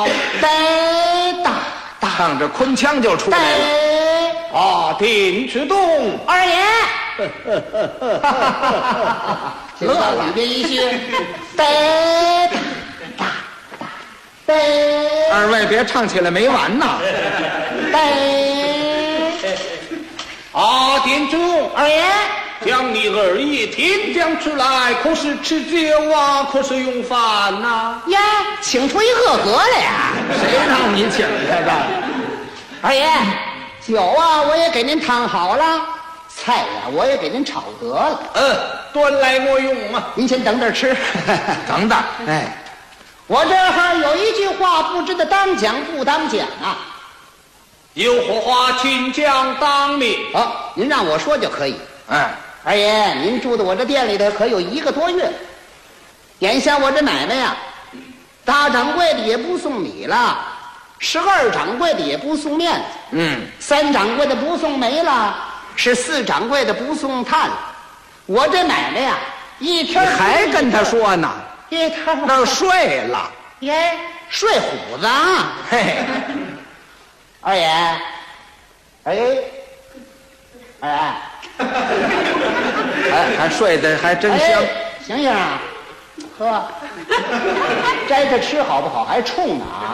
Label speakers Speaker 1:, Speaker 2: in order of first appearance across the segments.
Speaker 1: 得哒哒，
Speaker 2: 唱着昆腔就出来了。
Speaker 3: 啊，丁之东，
Speaker 1: 二爷，
Speaker 2: 乐了
Speaker 1: 别一句，得哒哒得，
Speaker 2: 二位别唱起来没完呐！
Speaker 1: 得，
Speaker 3: 啊，丁之东，
Speaker 1: 二爷，
Speaker 3: 将你二爷天降出来，可是吃酒啊，可是用饭呐、
Speaker 1: 呀，请出一个格来呀！
Speaker 2: 谁让你请来的？
Speaker 1: 二爷，酒啊我也给您烫好了，菜呀我也给您炒得了，
Speaker 3: 端来我用啊。
Speaker 1: 您先等着吃。
Speaker 2: 等等，
Speaker 1: 哎，我这儿有一句话，不知道当讲不当讲啊。
Speaker 3: 有何话请讲当面。
Speaker 1: 好，您让我说就可以。
Speaker 2: 哎，
Speaker 1: 二爷，您住在我这店里头可有1个多月了，眼下我这买卖呀，大掌柜的也不送米了，12掌柜的也不送面子，3掌柜的不送煤了，14掌柜的不送炭了。我这买卖呀，一天
Speaker 2: 还跟他说呢？
Speaker 1: 一天
Speaker 2: 那睡了。
Speaker 1: 耶，睡虎子啊！
Speaker 2: 嘿，
Speaker 1: 二爷，哎，二爷。
Speaker 2: 还睡得还真香。
Speaker 1: 哎，醒醒啊！呵，摘着吃好不好？还冲呢啊！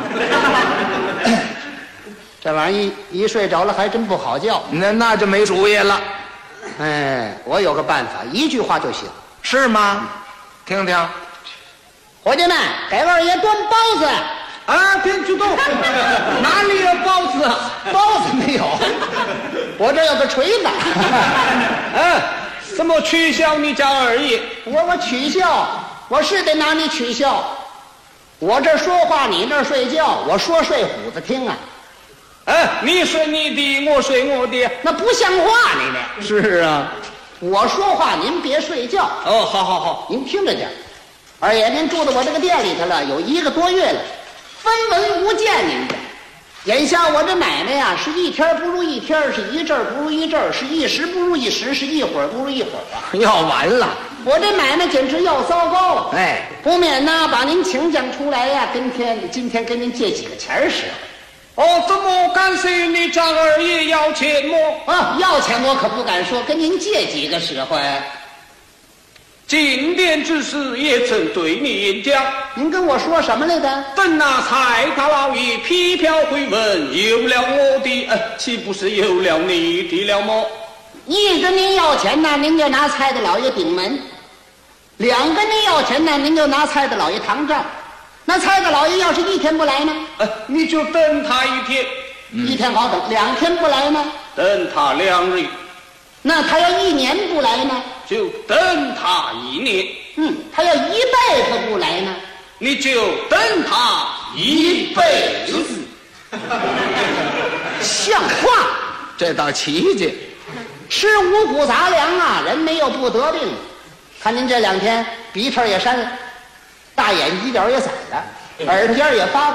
Speaker 1: 这玩意儿一睡着了还真不好觉。
Speaker 2: 那就没主意了，
Speaker 1: 哎，我有个办法，一句话就行。
Speaker 2: 是吗？听听。
Speaker 1: 伙计们，给二爷端包子。
Speaker 3: 啊，丁之东，哪里有包子啊？
Speaker 1: 包子没有，我这有个锤子。
Speaker 3: 怎么取笑你家二爷？
Speaker 1: 我取笑，我是得拿你取笑。我这说话，你那睡觉，我说睡虎子听啊。
Speaker 3: 你睡你的，我睡我的。
Speaker 1: 那不像话，你这。
Speaker 2: 是啊，
Speaker 1: 我说话您别睡觉。
Speaker 3: 哦，好好好。
Speaker 1: 您听着点，二爷您住在我这个店里头了，有1个多月了，分文无见您这。眼下我这买卖呀，是一天不如一天，是一阵不如一阵，是一时不如一时，是一会儿不如一会儿啊！
Speaker 2: 要完了。
Speaker 1: 我这买卖简直要糟糕了。
Speaker 2: 哎，
Speaker 1: 不免呢把您请讲出来呀，今天跟您借几个钱使。
Speaker 3: 怎么敢随你家二爷要钱么？
Speaker 1: 要钱我可不敢说，跟您借几个使唤。
Speaker 3: 进殿之时也曾对你演讲，
Speaker 1: 您跟我说什么来的？
Speaker 3: 等那蔡大老爷批票回文，有了我的，岂不是有了你的了么？
Speaker 1: 一跟您要钱呢，您就拿蔡大老爷顶门；两跟您要钱呢，您就拿蔡大老爷扛账。那蔡大老爷要是1天不来呢？
Speaker 3: 你就等他1天
Speaker 1: 1天好等；2天不来呢？
Speaker 3: 等他2日，
Speaker 1: 那他要1年不来呢？
Speaker 3: 就等他1年。
Speaker 1: 他要1辈子不来呢？
Speaker 3: 你就等他1辈子。
Speaker 1: 像话！
Speaker 2: 这倒奇迹。
Speaker 1: 吃五谷杂粮啊，人没有不得病。看您这2天鼻涕也扇了，大眼犄角也散了，耳朵尖也发